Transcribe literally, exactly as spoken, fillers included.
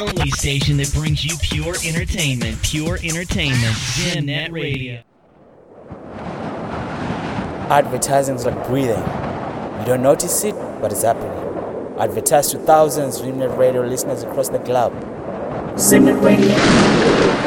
only station that brings you pure entertainment. Pure entertainment. Zimnet Radio. Advertising is like breathing. You don't notice it, but it's happening. Advertise to thousands of Zimnet Radio listeners across the globe. Zimnet Radio.